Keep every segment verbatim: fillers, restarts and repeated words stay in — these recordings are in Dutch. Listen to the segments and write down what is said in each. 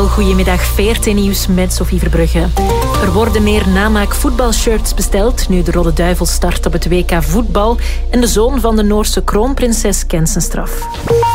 heel goedemiddag. V R T Nieuws met Sophie Verbrugge. Er worden meer namaak voetbalshirts besteld nu de Rode Duivel start op het W K voetbal en de zoon van de Noorse kroonprinses kent zijn straf.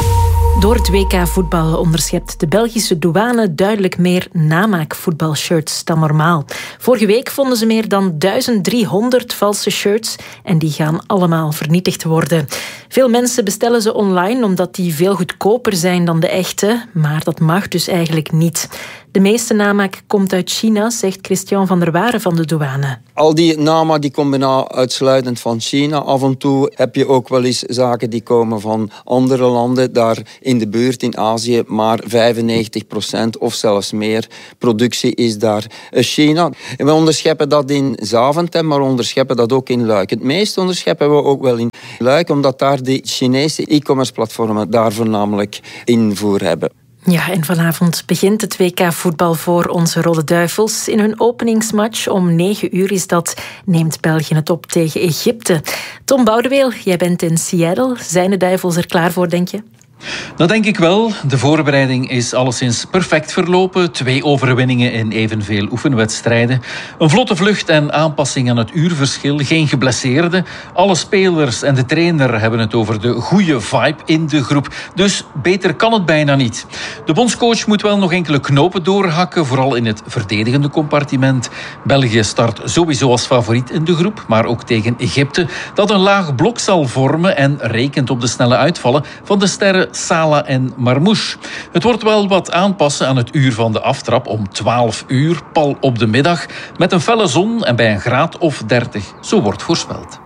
Door het W K voetbal onderschept de Belgische douane duidelijk meer namaakvoetbalshirts dan normaal. Vorige week vonden ze meer dan duizend driehonderd valse shirts en die gaan allemaal vernietigd worden. Veel mensen bestellen ze online omdat die veel goedkoper zijn dan de echte, maar dat mag dus eigenlijk niet. De meeste namaak komt uit China, zegt Christian van der Waren van de douane. Al die namaak die komt bijna uitsluitend van China. Af en toe heb je ook wel eens zaken die komen van andere landen, daar in de buurt in Azië, maar vijfennegentig procent of zelfs meer productie is daar China. En we onderscheppen dat in Zaventem, maar we onderscheppen dat ook in Luik. Het meeste onderscheppen we ook wel in Luik, omdat daar de Chinese e-commerce platformen daar voornamelijk invoer hebben. Ja, en vanavond begint het W K voetbal voor onze Rode Duivels. In hun openingsmatch om negen uur is dat, neemt België het op tegen Egypte. Tom Boudeweel, jij bent in Seattle. Zijn de Duivels er klaar voor, denk je? Dat denk ik wel. De voorbereiding is alleszins perfect verlopen. Twee overwinningen in evenveel oefenwedstrijden. Een vlotte vlucht en aanpassing aan het uurverschil. Geen geblesseerden. Alle spelers en de trainer hebben het over de goede vibe in de groep. Dus beter kan het bijna niet. De bondscoach moet wel nog enkele knopen doorhakken, vooral in het verdedigende compartiment. België start sowieso als favoriet in de groep, maar ook tegen Egypte, dat een laag blok zal vormen en rekent op de snelle uitvallen van de sterren Salah en Marmouche. Het wordt wel wat aanpassen aan het uur van de aftrap om twaalf uur, pal op de middag, met een felle zon en bij een graad of dertig. Zo wordt voorspeld.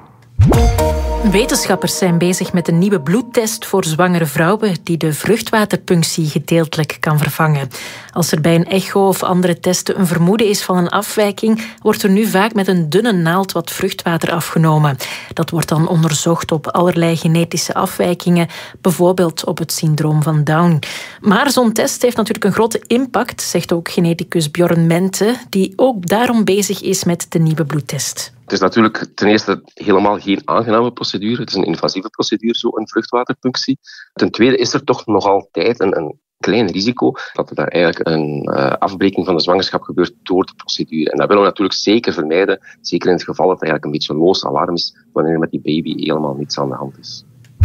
Wetenschappers zijn bezig met een nieuwe bloedtest voor zwangere vrouwen die de vruchtwaterpunctie gedeeltelijk kan vervangen. Als er bij een echo of andere testen een vermoeden is van een afwijking, wordt er nu vaak met een dunne naald wat vruchtwater afgenomen. Dat wordt dan onderzocht op allerlei genetische afwijkingen, bijvoorbeeld op het syndroom van Down. Maar zo'n test heeft natuurlijk een grote impact, zegt ook geneticus Bjorn Mente, die ook daarom bezig is met de nieuwe bloedtest. Het is natuurlijk ten eerste helemaal geen aangename procedure. Het is een invasieve procedure, zo'n vruchtwaterpunctie. Ten tweede is er toch nog altijd een, een klein risico dat er daar eigenlijk een uh, afbreking van de zwangerschap gebeurt door de procedure. En dat willen we natuurlijk zeker vermijden, zeker in het geval dat er eigenlijk een beetje loos alarm is wanneer er met die baby helemaal niets aan de hand is.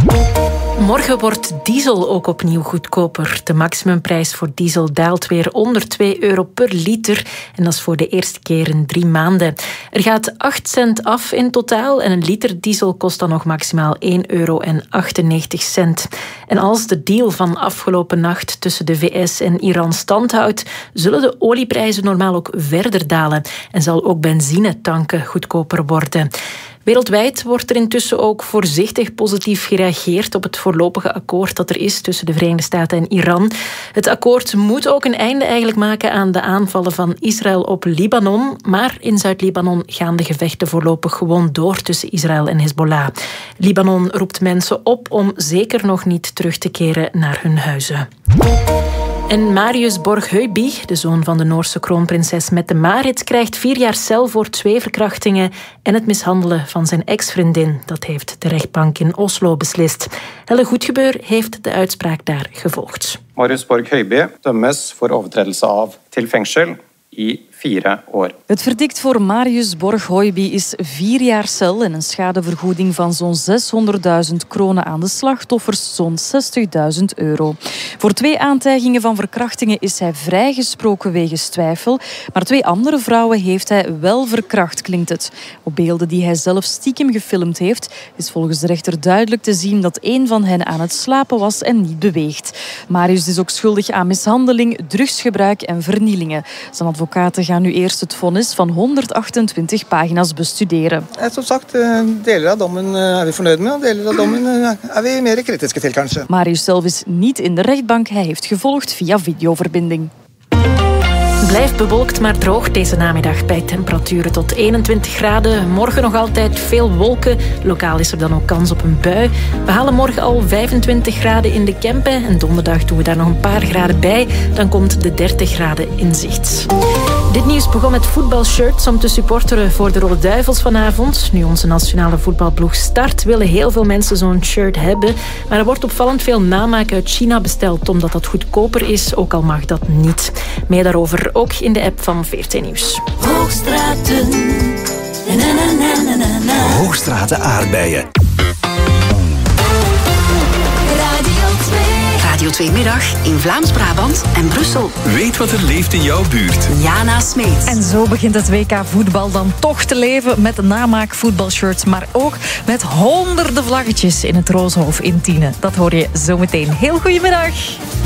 Morgen wordt diesel ook opnieuw goedkoper. De maximumprijs voor diesel daalt weer onder twee euro per liter. En dat is voor de eerste keer in drie maanden. Er gaat acht cent af in totaal. En een liter diesel kost dan nog maximaal één euro achtennegentig cent. En als de deal van afgelopen nacht tussen de V S en Iran standhoudt, zullen de olieprijzen normaal ook verder dalen. En zal ook benzinetanken goedkoper worden. Wereldwijd wordt er intussen ook voorzichtig positief gereageerd op het voorlopige akkoord dat er is tussen de Verenigde Staten en Iran. Het akkoord moet ook een einde eigenlijk maken aan de aanvallen van Israël op Libanon. Maar in Zuid-Libanon gaan de gevechten voorlopig gewoon door tussen Israël en Hezbollah. Libanon roept mensen op om zeker nog niet terug te keren naar hun huizen. En Marius Borg-Heuby, de zoon van de Noorse kroonprinses Mette-Marit, krijgt vier jaar cel voor twee verkrachtingen en het mishandelen van zijn ex-vriendin. Dat heeft de rechtbank in Oslo beslist. Helle Goedgebeur heeft de uitspraak daar gevolgd. Marius Borg-Heuby dømmes voor overtredelse af til fengsel i vier år. Het verdict voor Marius Borg-Heuby is vier jaar cel en een schadevergoeding van zo'n zeshonderdduizend kronen aan de slachtoffers, zo'n zestigduizend euro. Voor twee aantijgingen van verkrachtingen is hij vrijgesproken wegens twijfel, maar twee andere vrouwen heeft hij wel verkracht, klinkt het. Op beelden die hij zelf stiekem gefilmd heeft, is volgens de rechter duidelijk te zien dat een van hen aan het slapen was en niet beweegt. Marius is ook schuldig aan mishandeling, drugsgebruik en vernielingen. Zijn advocaten gaan nu eerst het vonnis van honderdachtentwintig pagina's bestuderen. Som sagt, deler av dommen er we fornøyd med, deler av dommen er we meer kritiske til, kanskje. Marius zelf is niet in de rechtbank, hij heeft gevolgd via videoverbinding. Blijft bewolkt maar droog deze namiddag bij temperaturen tot eenentwintig graden. Morgen nog altijd veel wolken. Lokaal is er dan ook kans op een bui. We halen morgen al vijfentwintig graden in de Kempen. En donderdag doen we daar nog een paar graden bij. Dan komt de dertig graden in zicht. Dit nieuws begon met voetbalshirts om te supporteren voor de Rode Duivels vanavond. Nu onze nationale voetbalploeg start, willen heel veel mensen zo'n shirt hebben. Maar er wordt opvallend veel namaak uit China besteld, omdat dat goedkoper is, ook al mag dat niet. Meer daarover ook in de app van V R T Nieuws. Hoogstraten. Na, na, na, na, na, na. Hoogstraten aardbeien. Radio twee Middag in Vlaams-Brabant en Brussel. Weet wat er leeft in jouw buurt. Jana Smeets. En zo begint het W K voetbal dan toch te leven met namaak voetbalshirts, maar ook met honderden vlaggetjes in het Rooshof in Tiene. Dat hoor je zometeen. Heel goedemiddag.